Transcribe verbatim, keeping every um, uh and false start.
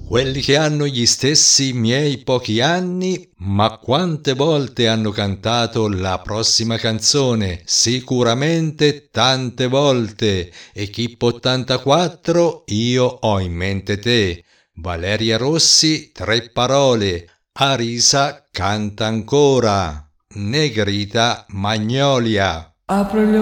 quelli che hanno gli stessi miei pochi anni, ma quante volte hanno cantato la prossima canzone? Sicuramente tante volte. Equipo ottantaquattro, io ho in mente te. Valeria Rossi, tre parole. Arisa canta ancora. Negrita Magnolia. Apro gli